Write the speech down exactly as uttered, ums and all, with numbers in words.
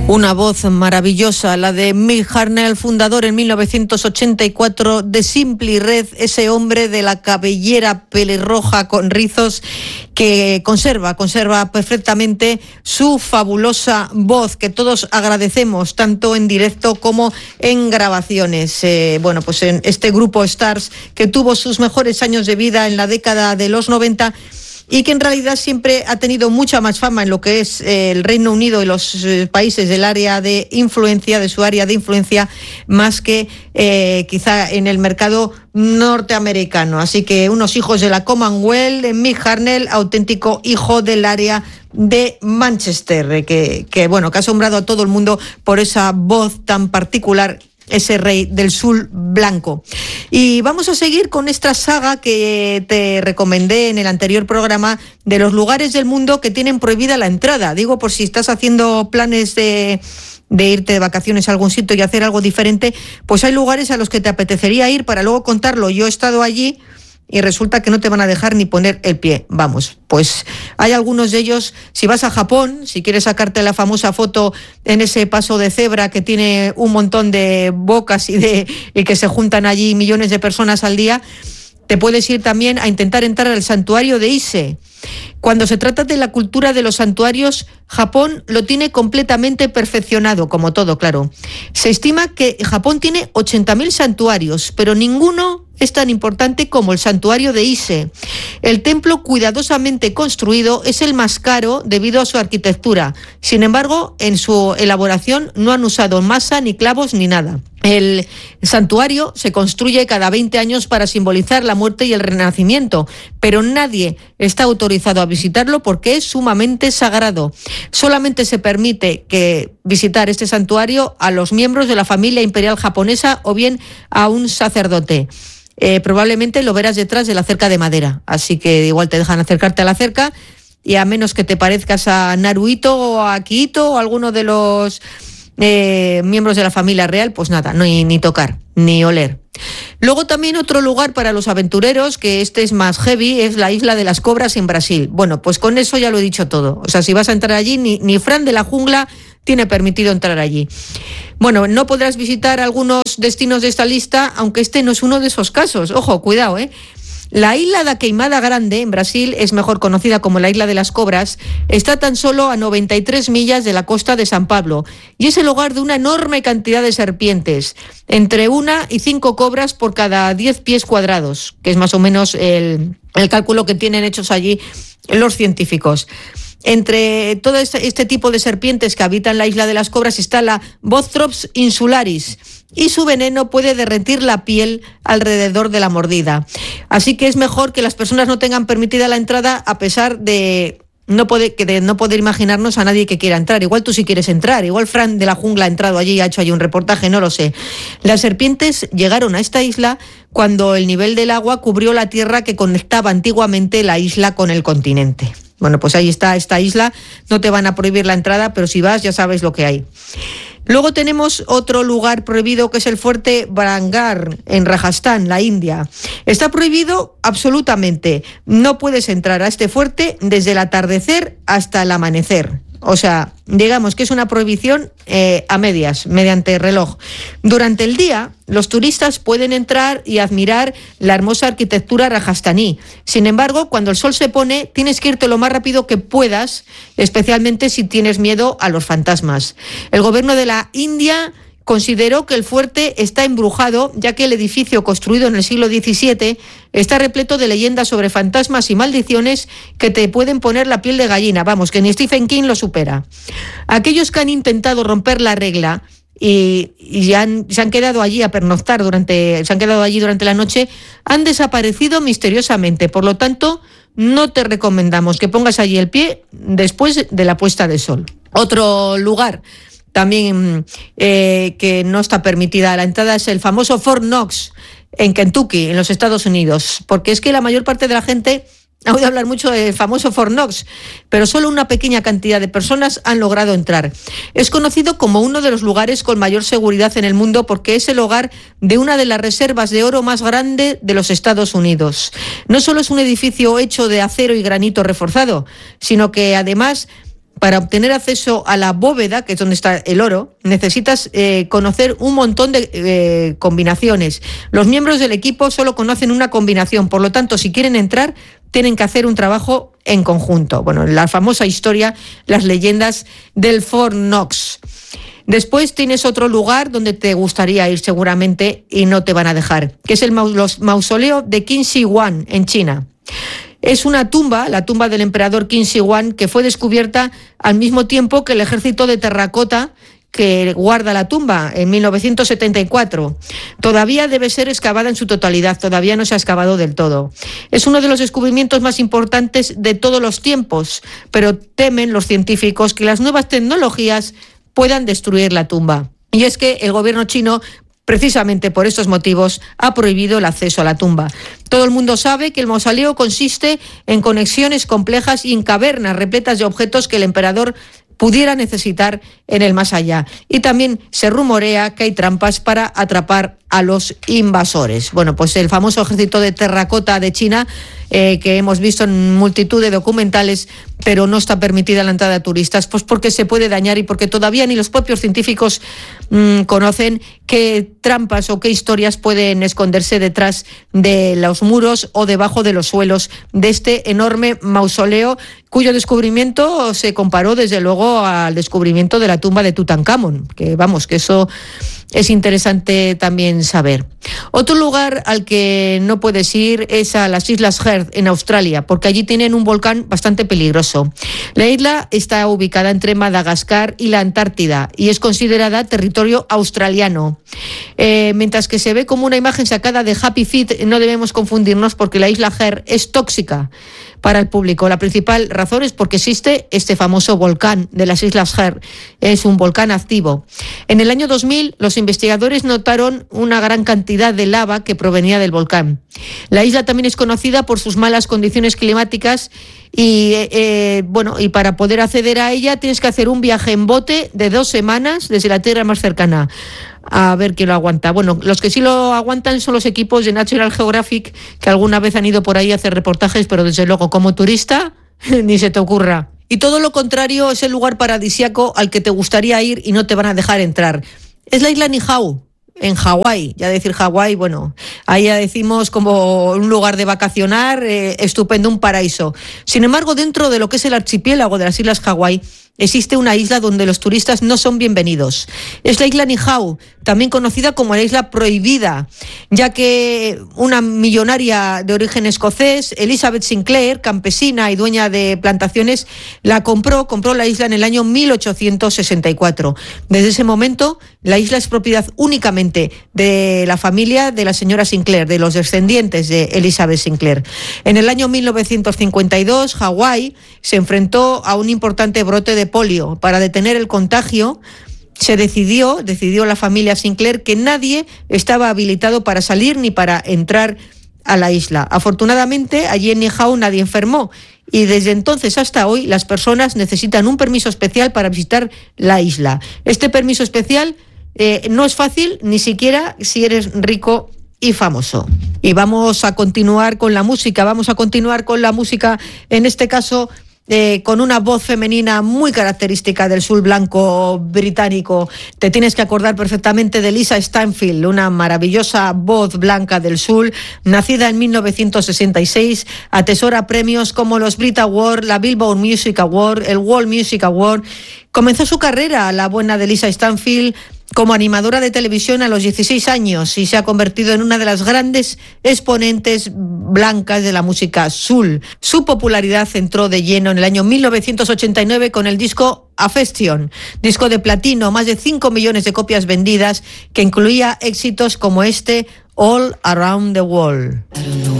Una voz maravillosa, la de Mick Hucknall, fundador en mil novecientos ochenta y cuatro de Simply Red, ese hombre de la cabellera pelirroja con rizos que conserva, conserva perfectamente su fabulosa voz, que todos agradecemos, tanto en directo como en grabaciones. Eh, bueno, pues en este grupo Stars, que tuvo sus mejores años de vida en la década de los noventa, y que en realidad siempre ha tenido mucha más fama en lo que es eh, el Reino Unido y los eh, países del área de influencia, de su área de influencia, más que eh, quizá en el mercado norteamericano. Así que unos hijos de la Commonwealth, Mick Hucknall, auténtico hijo del área de Manchester, que, que bueno, que ha asombrado a todo el mundo por esa voz tan particular, ese rey del sul blanco. Y vamos a seguir con esta saga que te recomendé en el anterior programa de los lugares del mundo que tienen prohibida la entrada. Digo, por si estás haciendo planes de, de irte de vacaciones a algún sitio y hacer algo diferente, pues hay lugares a los que te apetecería ir para luego contarlo. Yo he estado allí y resulta que no te van a dejar ni poner el pie. Vamos, pues hay algunos de ellos. Si vas a Japón, si quieres sacarte la famosa foto en ese paso de cebra que tiene un montón de bocas y, de, y que se juntan allí millones de personas al día, te puedes ir también a intentar entrar al santuario de Ise. Cuando se trata de la cultura de los santuarios, Japón lo tiene completamente perfeccionado, como todo, claro. Se estima que Japón tiene ochenta mil santuarios, pero ninguno es tan importante como el santuario de Ise. El templo cuidadosamente construido es el más caro debido a su arquitectura. Sin embargo, en su elaboración no han usado masa, ni clavos, ni nada. El santuario se construye cada veinte años para simbolizar la muerte y el renacimiento, pero nadie está autorizado a visitarlo porque es sumamente sagrado. Solamente se permite que visitar este santuario a los miembros de la familia imperial japonesa o bien a un sacerdote. Eh, probablemente lo verás detrás de la cerca de madera, así que igual te dejan acercarte a la cerca, y a menos que te parezcas a Naruhito o a Akihito o a alguno de los eh, miembros de la familia real, pues nada, no ni, ni tocar, ni oler. Luego también otro lugar para los aventureros, que este es más heavy, es la Isla de las Cobras en Brasil. Bueno, pues con eso ya lo he dicho todo. O sea, si vas a entrar allí, ni, ni Fran de la Jungla tiene permitido entrar allí. Bueno, no podrás visitar algunos destinos de esta lista, aunque este no es uno de esos casos. Ojo, cuidado, ¿eh? La isla da Queimada Grande, en Brasil, es mejor conocida como la Isla de las Cobras, está tan solo a noventa y tres millas de la costa de San Pablo y es el hogar de una enorme cantidad de serpientes, entre una y cinco cobras por cada diez pies cuadrados, que es más o menos el, el cálculo que tienen hechos allí los científicos. Entre todo este, este tipo de serpientes que habitan la Isla de las Cobras está la Bothrops insularis, y su veneno puede derretir la piel alrededor de la mordida. Así que es mejor que las personas no tengan permitida la entrada, a pesar de no poder, de no poder imaginarnos a nadie que quiera entrar. Igual tú sí quieres entrar, igual Fran de la Jungla ha entrado allí y ha hecho allí un reportaje, no lo sé. Las serpientes llegaron a esta isla cuando el nivel del agua cubrió la tierra que conectaba antiguamente la isla con el continente. Bueno, pues ahí está esta isla, no te van a prohibir la entrada, pero si vas ya sabes lo que hay. Luego tenemos otro lugar prohibido, que es el fuerte Barangar, en Rajastán, la India. Está prohibido absolutamente. No puedes entrar a este fuerte desde el atardecer hasta el amanecer. O sea, digamos que es una prohibición eh, a medias, mediante reloj. Durante el día, los turistas pueden entrar y admirar la hermosa arquitectura rajastaní. Sin embargo, cuando el sol se pone, tienes que irte lo más rápido que puedas, especialmente si tienes miedo a los fantasmas. El gobierno de la India consideró que el fuerte está embrujado, ya que el edificio, construido en el siglo diecisiete, está repleto de leyendas sobre fantasmas y maldiciones que te pueden poner la piel de gallina. Vamos, que ni Stephen King lo supera. Aquellos que han intentado romper la regla y, y han, se han quedado allí a pernoctar durante, se han quedado allí durante la noche, han desaparecido misteriosamente. Por lo tanto, no te recomendamos que pongas allí el pie después de la puesta de sol. Otro lugar también eh, que no está permitida la entrada es el famoso Fort Knox en Kentucky, en los Estados Unidos, porque es que la mayor parte de la gente ha oído hablar mucho del famoso Fort Knox, pero solo una pequeña cantidad de personas han logrado entrar. Es conocido como uno de los lugares con mayor seguridad en el mundo porque es el hogar de una de las reservas de oro más grande de los Estados Unidos. No solo es un edificio hecho de acero y granito reforzado, sino que además Para obtener acceso a la bóveda, que es donde está el oro, necesitas eh, conocer un montón de eh, combinaciones. Los miembros del equipo solo conocen una combinación, por lo tanto, si quieren entrar, tienen que hacer un trabajo en conjunto. Bueno, la famosa historia, las leyendas del Fort Knox. Después tienes otro lugar donde te gustaría ir seguramente y no te van a dejar, que es el mausoleo de Qin Shi Huang en China. Es una tumba, la tumba del emperador Qin Shi Huang, que fue descubierta al mismo tiempo que el ejército de terracota que guarda la tumba en mil novecientos setenta y cuatro. Todavía debe ser excavada en su totalidad, todavía no se ha excavado del todo. Es uno de los descubrimientos más importantes de todos los tiempos, pero temen los científicos que las nuevas tecnologías puedan destruir la tumba. Y es que el gobierno chino, precisamente por estos motivos, ha prohibido el acceso a la tumba. Todo el mundo sabe que el mausoleo consiste en conexiones complejas y en cavernas repletas de objetos que el emperador pudiera necesitar en el más allá. Y también se rumorea que hay trampas para atrapar a los invasores. Bueno, pues el famoso ejército de terracota de China, eh, que hemos visto en multitud de documentales, pero no está permitida la entrada de turistas, pues porque se puede dañar y porque todavía ni los propios científicos mmm, conocen qué trampas o qué historias pueden esconderse detrás de los muros o debajo de los suelos de este enorme mausoleo, cuyo descubrimiento se comparó desde luego al descubrimiento de la tumba de Tutankamón, que vamos, que eso es interesante también saber. Otro lugar al que no puedes ir es a las Islas Heard en Australia, porque allí tienen un volcán bastante peligroso. La isla está ubicada entre Madagascar y la Antártida y es considerada territorio australiano. Eh, mientras que se ve como una imagen sacada de Happy Feet, no debemos confundirnos porque la isla Heard es tóxica para el público. La principal razón es porque existe este famoso volcán de las Islas Heard. Es un volcán activo. En el año dos mil, los investigadores notaron una gran cantidad de lava que provenía del volcán. La isla también es conocida por sus malas condiciones climáticas y, eh, bueno, y para poder acceder a ella tienes que hacer un viaje en bote de dos semanas desde la tierra más cercana. A ver quién lo aguanta. Bueno, los que sí lo aguantan son los equipos de National Geographic, que alguna vez han ido por ahí a hacer reportajes, pero desde luego como turista ni se te ocurra. Y todo lo contrario es el lugar paradisíaco al que te gustaría ir y no te van a dejar entrar. Es la isla Niihau, en Hawái. Ya decir Hawái, bueno, ahí ya decimos como un lugar de vacacionar, eh, estupendo, un paraíso. Sin embargo, dentro de lo que es el archipiélago de las Islas Hawái, existe una isla donde los turistas no son bienvenidos. Es la isla Niihau, también conocida como la isla prohibida, ya que una millonaria de origen escocés, Elizabeth Sinclair, campesina y dueña de plantaciones, la compró, compró la isla en el año mil ochocientos sesenta y cuatro. Desde ese momento, la isla es propiedad únicamente de la familia de la señora Sinclair, de los descendientes de Elizabeth Sinclair. En el año mil novecientos cincuenta y dos, Hawái se enfrentó a un importante brote de polio. Para detener el contagio, se decidió, decidió la familia Sinclair que nadie estaba habilitado para salir ni para entrar a la isla. Afortunadamente, allí en Niihau nadie enfermó y desde entonces hasta hoy las personas necesitan un permiso especial para visitar la isla. Este permiso especial eh, no es fácil, ni siquiera si eres rico y famoso. Y vamos a continuar con la música, vamos a continuar con la música, en este caso Eh, con una voz femenina muy característica del soul blanco británico. Te tienes que acordar perfectamente de Lisa Stanfield, una maravillosa voz blanca del soul, nacida en mil novecientos sesenta y seis, atesora premios como los Brit Awards, la Billboard Music Award, el World Music Award. Comenzó su carrera, la buena de Lisa Stanfield, como animadora de televisión a los dieciséis años y se ha convertido en una de las grandes exponentes blancas de la música soul. Su popularidad entró de lleno en el año mil novecientos ochenta y nueve con el disco Affection, disco de platino, más de cinco millones de copias vendidas, que incluía éxitos como este All Around the World.